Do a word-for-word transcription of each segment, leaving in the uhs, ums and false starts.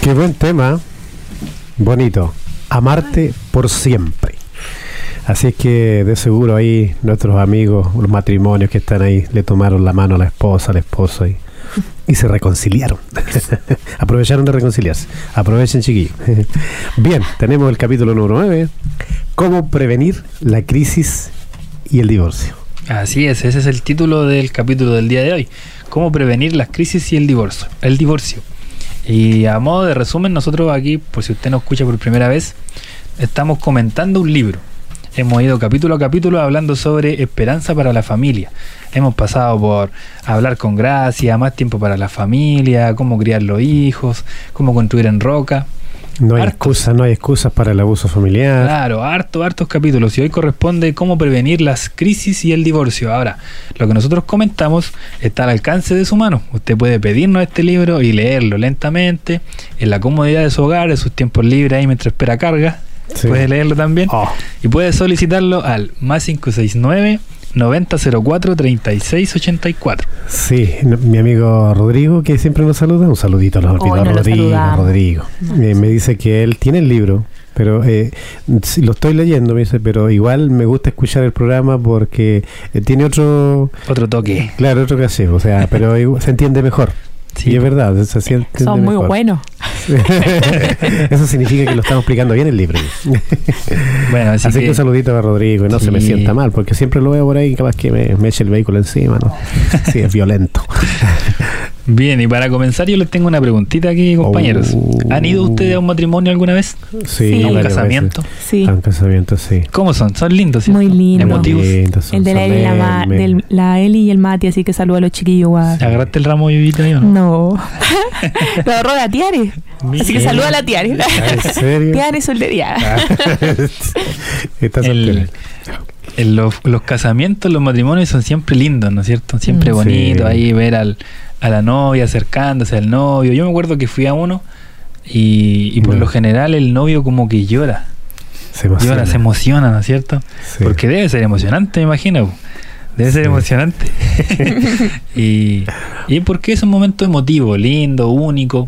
Qué buen tema, bonito. Amarte por siempre. Así es que de seguro ahí nuestros amigos, los matrimonios que están ahí, le tomaron la mano a la esposa, al esposo y, y se reconciliaron. Aprovecharon de reconciliarse. Aprovechen, chiquillos. Bien, tenemos el capítulo número nueve. ¿Cómo prevenir la crisis y el divorcio? Así es, ese es el título del capítulo del día de hoy. ¿Cómo prevenir las crisis y el divorcio? El divorcio. Y a modo de resumen, nosotros aquí, por si usted nos escucha por primera vez, estamos comentando un libro. Hemos ido capítulo a capítulo hablando sobre esperanza para la familia. Hemos pasado por hablar con gracia, más tiempo para la familia, cómo criar los hijos, cómo construir en roca. No hay excusas, no hay excusas para el abuso familiar. Claro, harto, hartos capítulos. Y hoy corresponde cómo prevenir las crisis y el divorcio. Ahora, lo que nosotros comentamos está al alcance de su mano. Usted puede pedirnos este libro y leerlo lentamente, en la comodidad de su hogar, en sus tiempos libres ahí mientras espera carga. Sí. Puede leerlo también. Oh. Y puede solicitarlo al más cinco seis nueve, noventa cero cuatro, treinta y seis ochenta y cuatro. Sí, mi amigo Rodrigo, que siempre nos saluda, un saludito a los oh, no Rodrigo, Rodrigo. No. Eh, me dice que él tiene el libro, pero eh, lo estoy leyendo, me dice, pero igual me gusta escuchar el programa porque eh, tiene otro otro toque. Claro, otro que hacer, o sea, pero igual, se entiende mejor. Sí, y es verdad, se siente son muy buenos. Eso significa que lo estamos explicando bien el libro. Bueno, así, así que, que un saludito a Rodrigo y no sí. se me sienta mal, porque siempre lo veo por ahí, capaz que me, me eche el vehículo encima, ¿no? Sí, es violento. Bien, y para comenzar yo les tengo una preguntita aquí, compañeros. Oh. ¿Han ido ustedes a un matrimonio alguna vez? Sí. ¿A un casamiento? Veces. Sí. A un casamiento, sí. ¿Cómo son? ¿Son lindos? ¿Cierto? Muy lindos. Emotivos. Lindos, el de la Eli, la, ma, del, la Eli y el Mati, así que saluda a los chiquillos. Guau. ¿Agarraste el ramo vivito ahí o no? No. Lo agarró la Tiare. Así que saluda a la Tiare. ¿En serio? Tiare soltería. Está el, el, los, los casamientos, los matrimonios son siempre lindos, ¿no es cierto? Siempre mm, bonitos, sí. Ahí ver al, a la novia acercándose al novio. Yo me acuerdo que fui a uno y, y por no. lo general el novio como que llora. Se emociona. Llora, se emociona, ¿no es cierto? Sí. Porque debe ser emocionante, me imagino. Debe ser sí. emocionante. y, y porque es un momento emotivo, lindo, único,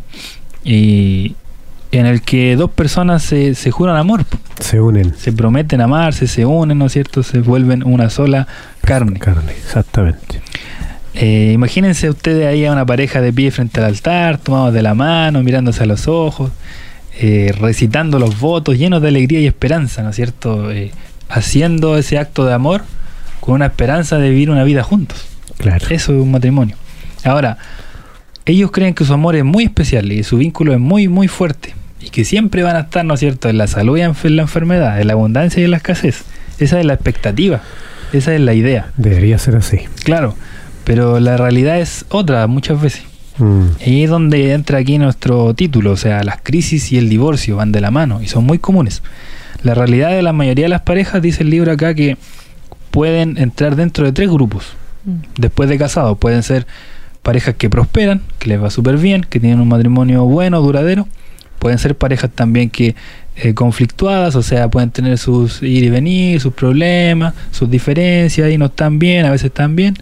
y en el que dos personas se, se juran amor. Se unen. Se prometen amarse, se unen, ¿no es cierto? Se vuelven una sola carne. Carne, exactamente. Eh, imagínense ustedes ahí a una pareja de pie frente al altar, tomados de la mano, mirándose a los ojos, eh, recitando los votos, llenos de alegría y esperanza, ¿no es cierto? Eh, haciendo ese acto de amor con una esperanza de vivir una vida juntos. Claro. Eso es un matrimonio. Ahora, ellos creen que su amor es muy especial y su vínculo es muy, muy fuerte. Y que siempre van a estar, ¿no es cierto?, en la salud y en la enfermedad, en la abundancia y en la escasez. Esa es la expectativa. Esa es la idea. Debería ser así. Claro, pero la realidad es otra muchas veces. Mm. Y es donde entra aquí nuestro título, o sea, las crisis y el divorcio van de la mano y son muy comunes. La realidad de la mayoría de las parejas, dice el libro acá, que pueden entrar dentro de tres grupos. Mm. Después de casados, pueden ser parejas que prosperan, que les va súper bien, que tienen un matrimonio bueno, duradero. Pueden ser parejas también que eh, conflictuadas, o sea, pueden tener sus ir y venir, sus problemas, sus diferencias, y no están bien, a veces están bien.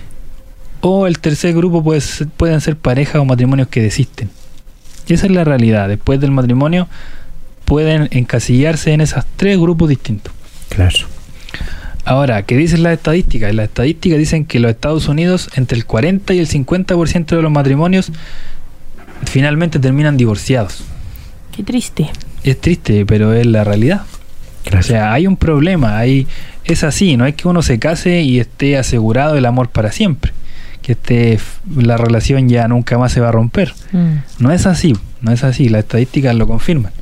O el tercer grupo puede ser, pueden ser parejas o matrimonios que desisten. Y esa es la realidad. Después del matrimonio pueden encasillarse en esos tres grupos distintos. Claro. Ahora, ¿qué dicen las estadísticas? Las estadísticas dicen que en los Estados Unidos entre el cuarenta y el cincuenta por ciento de los matrimonios finalmente terminan divorciados. Qué triste. Es triste, pero es la realidad. Claro. O sea, hay un problema, hay, es así, no es que uno se case y esté asegurado el amor para siempre, que esté, la relación ya nunca más se va a romper. Mm. No es así, no es así, las estadísticas lo confirman.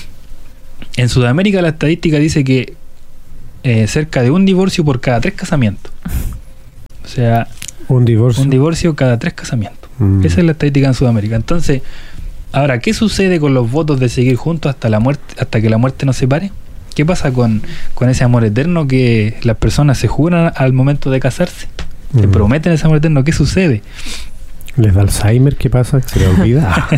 En Sudamérica la estadística dice que eh, cerca de un divorcio por cada tres casamientos. O sea, un divorcio, un divorcio cada tres casamientos. Mm. Esa es la estadística en Sudamérica. Entonces, ahora, ¿qué sucede con los votos de seguir juntos hasta la muerte, hasta que la muerte nos separe? ¿Qué pasa con, con ese amor eterno que las personas se juran al momento de casarse? Se mm. prometen ese amor eterno. ¿Qué sucede? ¿Les da Alzheimer? ¿Qué pasa? ¿Se le olvida?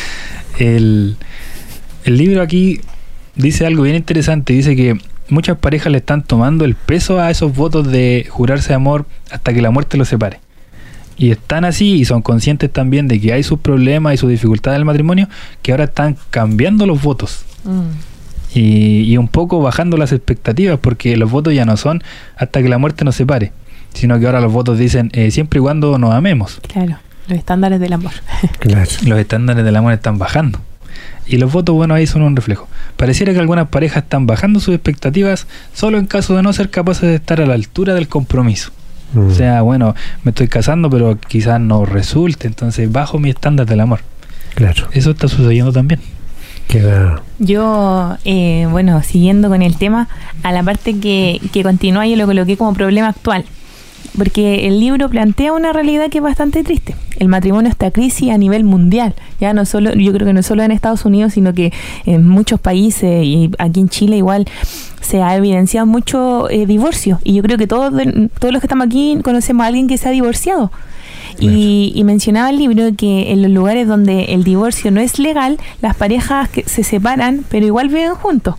el, el libro aquí dice algo bien interesante. Dice que muchas parejas le están tomando el peso a esos votos de jurarse amor hasta que la muerte los separe. Y están así y son conscientes también de que hay sus problemas y sus dificultades en el matrimonio, que ahora están cambiando los votos. Mm. Y, y un poco bajando las expectativas, porque los votos ya no son hasta que la muerte nos separe, sino que ahora los votos dicen eh, siempre y cuando nos amemos. Claro, los estándares del amor. Claro. Los estándares del amor están bajando. Y los votos, bueno, ahí son un reflejo. Pareciera que algunas parejas están bajando sus expectativas solo en caso de no ser capaces de estar a la altura del compromiso. Mm. O sea, bueno, me estoy casando, pero quizás no resulte, entonces bajo mi estándar del amor. Claro. Eso está sucediendo también. Queda. Yo, eh, bueno, siguiendo con el tema, a la parte que, que continúa, yo lo coloqué como problema actual. Porque el libro plantea una realidad que es bastante triste. El matrimonio está en crisis a nivel mundial. Ya no solo, yo creo que no solo en Estados Unidos, sino que en muchos países y aquí en Chile igual se ha evidenciado mucho eh, divorcio. Y yo creo que todos, todos los que estamos aquí conocemos a alguien que se ha divorciado. Y, y mencionaba el libro que en los lugares donde el divorcio no es legal, las parejas que se separan, pero igual viven juntos.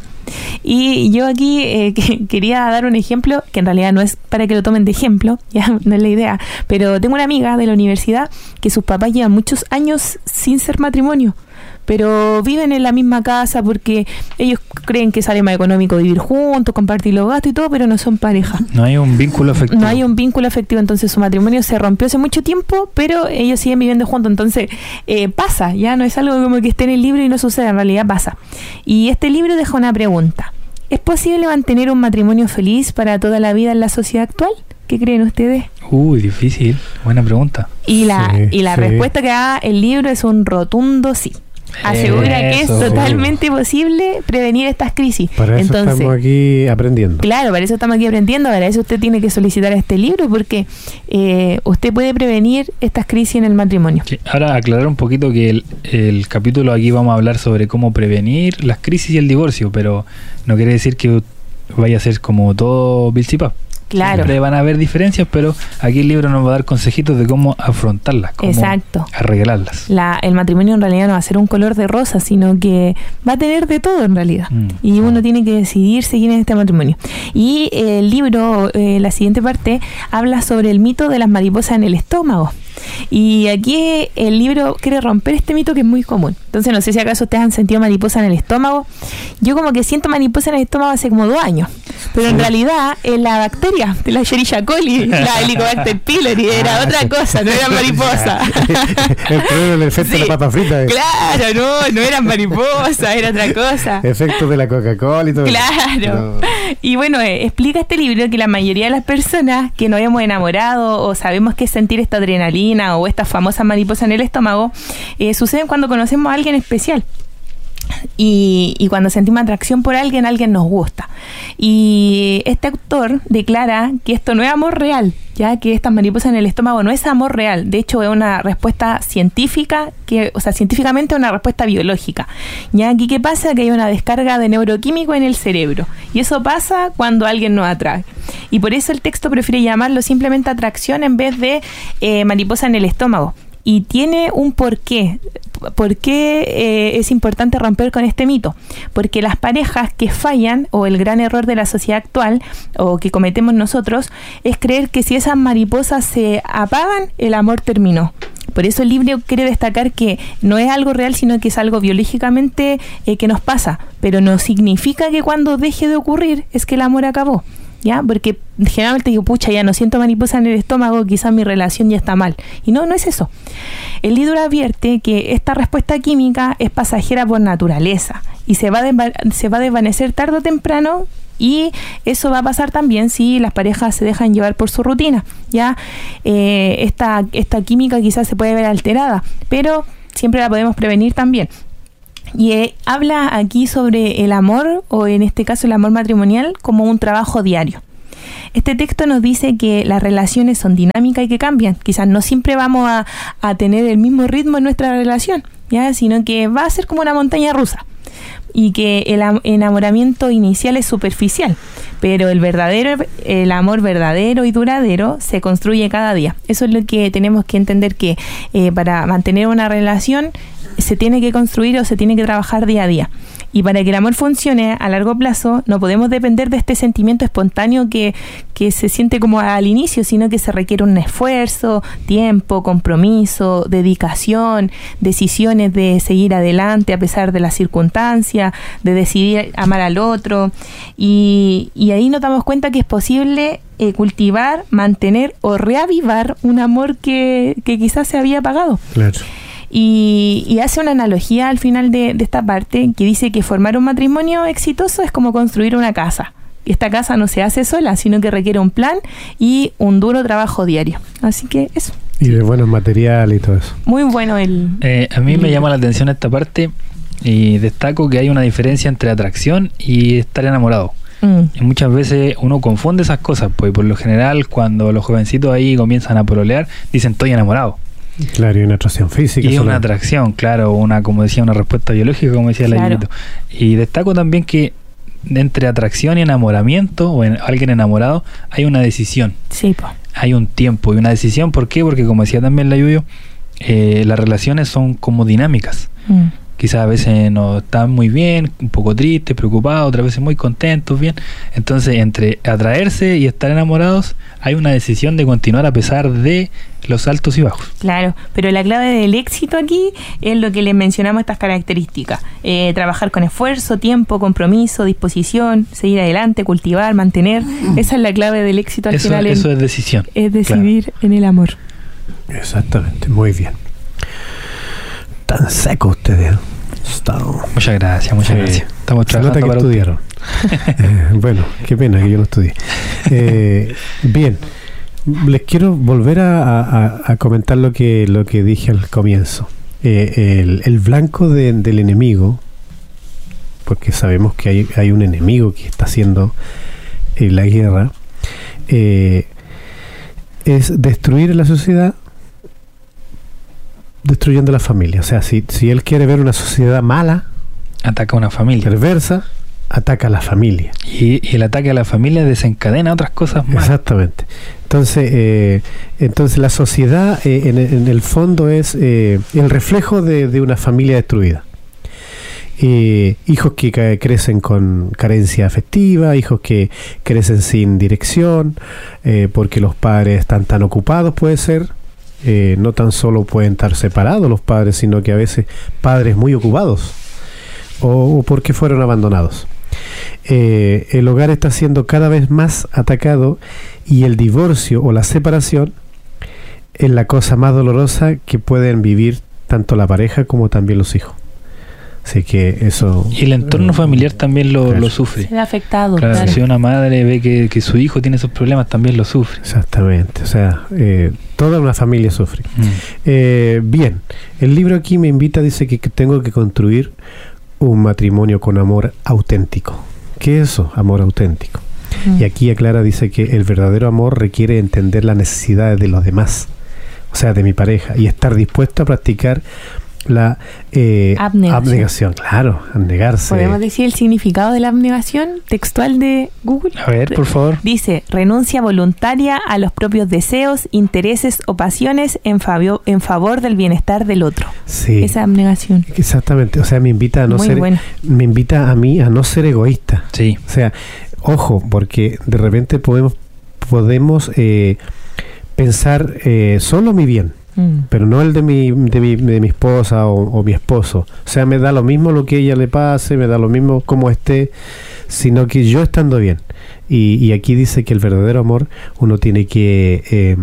Y yo aquí eh, que, quería dar un ejemplo, que en realidad no es para que lo tomen de ejemplo, ya no es la idea, pero tengo una amiga de la universidad que sus papás llevan muchos años sin ser matrimonio, pero viven en la misma casa porque ellos creen que sale más económico vivir juntos, compartir los gastos y todo, pero no son pareja. No hay un vínculo afectivo. No hay un vínculo afectivo, entonces su matrimonio se rompió hace mucho tiempo, pero ellos siguen viviendo juntos, entonces eh, pasa, ya no es algo como que esté en el libro y no sucede, en realidad pasa. Y este libro deja una pregunta: ¿es posible mantener un matrimonio feliz para toda la vida en la sociedad actual? ¿Qué creen ustedes? Uy, difícil, buena pregunta. Y la, sí, y la sí. respuesta que da el libro es un rotundo sí. Asegura que es Eso. totalmente posible prevenir estas crisis. Para eso Entonces, estamos aquí aprendiendo. claro, para eso estamos aquí aprendiendo. Para eso usted tiene que solicitar este libro, porque eh, usted puede prevenir estas crisis en el matrimonio. Sí, ahora aclarar un poquito que el, el capítulo aquí vamos a hablar sobre cómo prevenir las crisis y el divorcio, pero no quiere decir que vaya a ser como todo Bill Cipap. Claro. Siempre van a haber diferencias, pero aquí el libro nos va a dar consejitos de cómo afrontarlas, cómo Exacto. arreglarlas. La, el matrimonio en realidad no va a ser un color de rosa, sino que va a tener de todo en realidad. Mm. Y uno tiene que decidir seguir en este matrimonio. Y eh, el libro, eh, la siguiente parte, habla sobre el mito de las mariposas en el estómago. Y aquí el libro quiere romper este mito que es muy común. Entonces no sé si acaso ustedes han sentido mariposa en el estómago. Yo como que siento mariposa en el estómago hace como dos años. Pero en realidad es la bacteria de la Escherichia coli, la Helicobacter pylori, era Ah, otra sí. cosa, no era mariposa. El problema del efecto Sí. de la papa frita. eh. Claro, no, no eran mariposas, era otra cosa. Efecto de la Coca-Cola y todo. Claro. No. Y bueno, eh, explica este libro que la mayoría de las personas que nos hemos enamorado o sabemos que es sentir esta adrenalina o esta famosa mariposa en el estómago, eh, suceden cuando conocemos a alguien especial. Y, y cuando sentimos atracción por alguien, alguien nos gusta. Y este autor declara que esto no es amor real, ya que estas mariposas en el estómago no es amor real. De hecho, es una respuesta científica, que, o sea, científicamente es una respuesta biológica. Ya aquí, ¿qué pasa? Que hay una descarga de neuroquímico en el cerebro. Y eso pasa cuando alguien nos atrae. Y por eso el texto prefiere llamarlo simplemente atracción en vez de eh, mariposa en el estómago. Y tiene un porqué. ¿Por qué eh, es importante romper con este mito? Porque las parejas que fallan, o el gran error de la sociedad actual, o que cometemos nosotros, es creer que si esas mariposas se apagan, el amor terminó. Por eso el libro quiere destacar que no es algo real, sino que es algo biológicamente eh, que nos pasa. Pero no significa que cuando deje de ocurrir es que el amor acabó. ¿Ya? Porque generalmente digo, pucha, ya no siento mariposa en el estómago, quizás mi relación ya está mal. Y no, no es eso. El libro advierte que esta respuesta química es pasajera por naturaleza y se va, a se va a desvanecer tarde o temprano, y eso va a pasar también si las parejas se dejan llevar por su rutina. ¿Ya? Eh, esta, esta química quizás se puede ver alterada, pero siempre la podemos prevenir también. Y eh, habla aquí sobre el amor, o en este caso el amor matrimonial, como un trabajo diario. Este texto nos dice que las relaciones son dinámicas y que cambian. Quizás no siempre vamos a, a tener el mismo ritmo en nuestra relación, ¿ya? Sino que va a ser como una montaña rusa. Y que el enamoramiento inicial es superficial, pero el verdadero, el amor verdadero y duradero se construye cada día. Eso es lo que tenemos que entender, que eh, para mantener una relación se tiene que construir o se tiene que trabajar día a día. Y para que el amor funcione a largo plazo, no podemos depender de este sentimiento espontáneo que, que se siente como al inicio, sino que se requiere un esfuerzo, tiempo, compromiso, dedicación, decisiones de seguir adelante a pesar de las circunstancias, de decidir amar al otro. Y, y ahí nos damos cuenta que es posible eh, cultivar, mantener o reavivar un amor que, que quizás se había apagado. Claro. Y, y hace una analogía al final de, de esta parte que dice que formar un matrimonio exitoso es como construir una casa. Y esta casa no se hace sola, sino que requiere un plan y un duro trabajo diario. Así que eso. Y de buenos materiales y todo eso. Muy bueno el... Eh, a mí me llama la atención esta parte y destaco que hay una diferencia entre atracción y estar enamorado. Mm. Y muchas veces uno confunde esas cosas, pues por lo general cuando los jovencitos ahí comienzan a pololear, dicen estoy enamorado. Claro, y una atracción física. Y una atracción, claro, una, como decía, una respuesta biológica, como decía la claro. Y destaco también que entre atracción y enamoramiento, o en alguien enamorado, hay una decisión. Sí, po. Hay un tiempo y una decisión. ¿Por qué? Porque como decía también la Yuyo, eh, las relaciones son como dinámicas. Mm. Quizás a veces no están muy bien, un poco tristes, preocupados, otras veces muy contentos, bien. Entonces, entre atraerse y estar enamorados, hay una decisión de continuar a pesar de los altos y bajos. Claro, pero la clave del éxito aquí es lo que les mencionamos, estas características. Eh, trabajar con esfuerzo, tiempo, compromiso, disposición, seguir adelante, cultivar, mantener. Esa es la clave del éxito al eso, final. Eso en, es decisión. Es decidir claro. en el amor. Exactamente, muy bien. Tan seco ustedes. Estamos... Muchas gracias, muchas sí. gracias. Estamos trabajando que para estudiaron. eh, bueno, qué pena que yo no estudié. Eh, bien, les quiero volver a, a, a comentar lo que lo que dije al comienzo. Eh, el, el blanco de, del enemigo, porque sabemos que hay, hay un enemigo que está haciendo eh, la guerra, eh, es destruir la sociedad, destruyendo la familia. O sea, si, si él quiere ver una sociedad mala, ataca a una familia perversa, ataca a la familia. Y, y el ataque a la familia desencadena otras cosas más. Exactamente. Entonces, eh, entonces la sociedad eh, en, en el fondo es eh, el reflejo de, de una familia destruida. Eh, hijos que ca- crecen con carencia afectiva, hijos que crecen sin dirección, eh, porque los padres están tan ocupados, puede ser. Eh, no tan solo pueden estar separados los padres, sino que a veces padres muy ocupados o, o porque fueron abandonados. Eh, el hogar está siendo cada vez más atacado y el divorcio o la separación es la cosa más dolorosa que pueden vivir tanto la pareja como también los hijos. Así que eso... Y el entorno familiar también lo, claro. lo sufre. Se ve afectado. Claro, claro. Si una madre ve que, que su hijo tiene esos problemas, también lo sufre. Exactamente. O sea, eh, toda una familia sufre. Mm. Eh, bien, el libro aquí me invita, dice que tengo que construir un matrimonio con amor auténtico. ¿Qué es eso? Amor auténtico. Mm. Y aquí aclara, dice que el verdadero amor requiere entender las necesidades de los demás, o sea, de mi pareja, y estar dispuesto a practicar la eh, abnegación. abnegación, claro, abnegarse. ¿Podemos decir el significado de la abnegación textual de Google? A ver, por favor. Dice, renuncia voluntaria a los propios deseos, intereses o pasiones en favor, en favor del bienestar del otro. Sí. Esa abnegación. Exactamente, o sea, me invita a no Muy ser bueno. me invita a mí a no ser egoísta. Sí. O sea, ojo, porque de repente podemos podemos eh, pensar eh, solo mi bien. Mm. Pero no el de mi, de mi, de mi esposa o, o mi esposo. O sea, me da lo mismo lo que ella le pase, me da lo mismo cómo esté, sino que yo estando bien. Y, y aquí dice que el verdadero amor uno tiene que eh,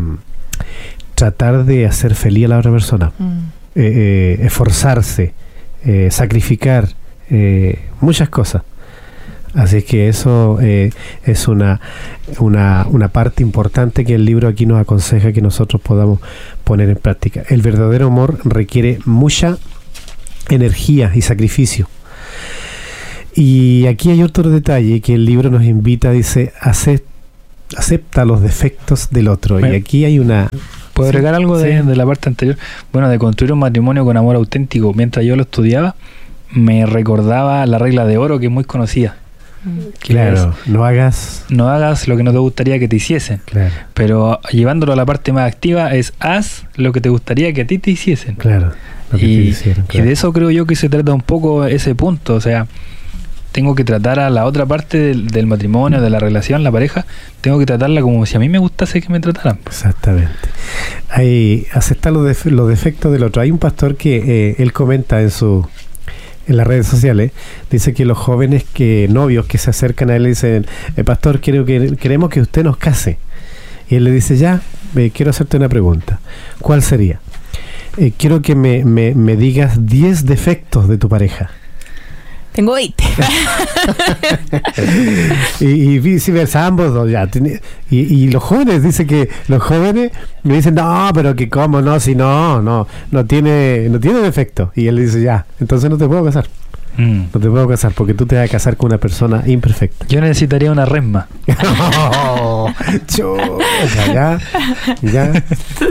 tratar de hacer feliz a la otra persona, mm. eh, eh, esforzarse, eh, sacrificar eh, muchas cosas. Así que eso eh, es una, una, una parte importante que el libro aquí nos aconseja que nosotros podamos poner en práctica. El verdadero amor requiere mucha energía y sacrificio. Y aquí hay otro detalle que el libro nos invita, dice, acept, acepta los defectos del otro. Bueno, y aquí hay una... ¿Puedo agregar algo de, sí. de la parte anterior? Bueno, de construir un matrimonio con amor auténtico. Mientras yo lo estudiaba, me recordaba la regla de oro, que es muy conocida. Claro, es, no hagas no hagas lo que no te gustaría que te hiciesen. Claro. Pero llevándolo a la parte más activa es haz lo que te gustaría que a ti te hiciesen. Claro. lo que te Y, hicieron, y claro. de eso creo yo que se trata un poco ese punto. O sea, tengo que tratar a la otra parte del, del matrimonio, de la relación, la pareja, tengo que tratarla como si a mí me gustase que me trataran. Exactamente. Hay aceptar los, def- los defectos del otro. Hay un pastor que eh, él comenta en su en las redes sociales, dice que los jóvenes que novios que se acercan a él le dicen, eh, pastor, quiero que, queremos que usted nos case. Y él le dice, ya, eh, quiero hacerte una pregunta. ¿Cuál sería? Eh, quiero que me, me, me digas diez defectos de tu pareja. Tengo veinte. y, y viceversa, ambos dos ya. Tiene- Y, y los jóvenes, dice que los jóvenes me dicen, no, pero que cómo, no, si no, no, no tiene, no tiene defecto. Y él le dice, ya, entonces no te puedo casar. Mm. No te puedo casar porque tú te vas a casar con una persona imperfecta. Yo necesitaría una resma. Oh, chuta, ya, ya.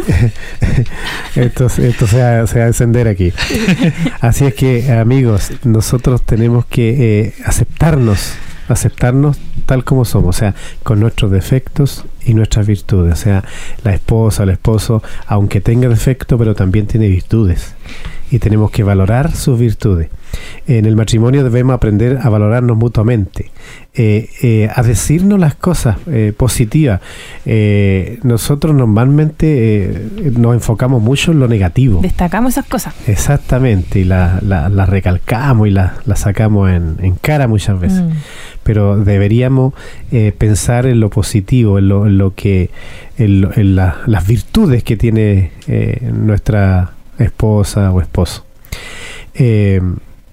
Esto, esto se, va, se va a encender aquí. Así es que, amigos, nosotros tenemos que eh, aceptarnos, aceptarnos tal como somos, o sea, con nuestros defectos y nuestras virtudes. O sea, la esposa o el esposo, aunque tenga defectos, pero también tiene virtudes. Y tenemos que valorar sus virtudes. En el matrimonio debemos aprender a valorarnos mutuamente, eh, eh, a decirnos las cosas eh, positivas. Eh, nosotros normalmente eh, nos enfocamos mucho en lo negativo. Destacamos esas cosas. Exactamente, y las la, la recalcamos y las la sacamos en, en cara muchas veces. Mm. Pero deberíamos eh, pensar en lo positivo, en lo, en lo que, en, lo- en la- las virtudes que tiene eh, nuestra esposa o esposo. Eh,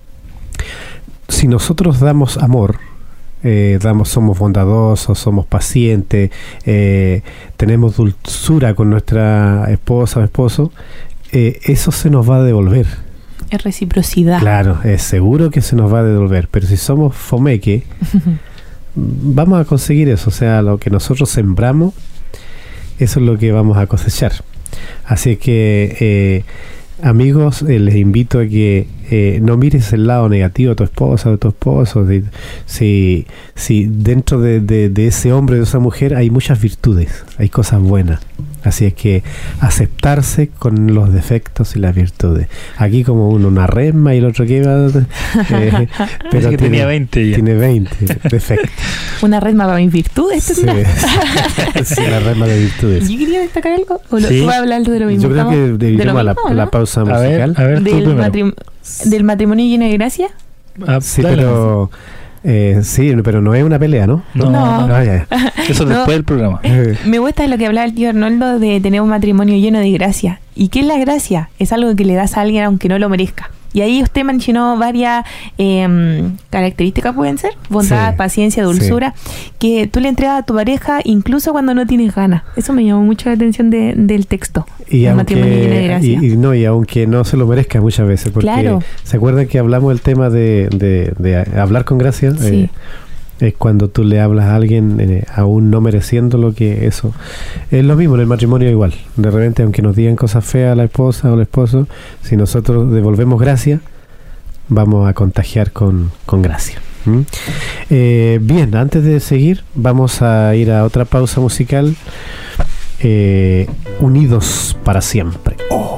si nosotros damos amor, eh, damos, somos bondadosos, somos pacientes, eh, tenemos dulzura con nuestra esposa o esposo, eh, eso se nos va a devolver. Es reciprocidad. Claro, es seguro que se nos va a devolver, pero si somos fomeque, vamos a conseguir eso, o sea, lo que nosotros sembramos, eso es lo que vamos a cosechar. Así que, eh, amigos, eh, les invito a que eh, no mires el lado negativo de tu esposa o de tu esposo. Si, si, si dentro de, de, de ese hombre o de esa mujer hay muchas virtudes, hay cosas buenas. Así es que aceptarse con los defectos y las virtudes. Aquí como uno una resma y el otro que va... Eh, Parece que tenía veinte ya. Tiene veinte defectos. Una resma para mis virtudes. Sí, ¿tendrá? sí, la resma de virtudes. ¿Yo quería destacar algo? ¿O lo, Sí. tú vas a hablar de lo mismo? Yo creo ¿Estamos que de lo deberíamos a la, mismo, la ¿no? pausa A ver, musical. a ver, tú Del, primero. matrim- del matrimonio lleno de gracia. Ah, Sí, dale. pero eh, sí, pero no es una pelea, ¿no? No, No. no. Ah, ya, ya. Eso No. después del programa. Eh, Me gusta lo que hablaba el tío Arnoldo de tener un matrimonio lleno de gracia. ¿Y qué es la gracia? Es algo que le das a alguien aunque no lo merezca. Y ahí usted mencionó varias eh, características, pueden ser, bondad, Sí, paciencia, dulzura, que tú le entregas a tu pareja incluso cuando no tienes ganas. Eso me llamó mucho la atención de- del texto. Y El matrimonio lleno de aunque, gracia. y, y no, y aunque no se lo merezca muchas veces, porque Claro. ¿se acuerdan que hablamos del tema de, de, de hablar con gracia? Sí. Eh, es cuando tú le hablas a alguien eh, aún no mereciendo lo que eso. Es lo mismo en el matrimonio igual. De repente, aunque nos digan cosas feas a la esposa o al esposo, si nosotros devolvemos gracia, vamos a contagiar con, con gracia. ¿Mm? Eh, bien, antes de seguir, vamos a ir a otra pausa musical. Eh, unidos para siempre. Oh.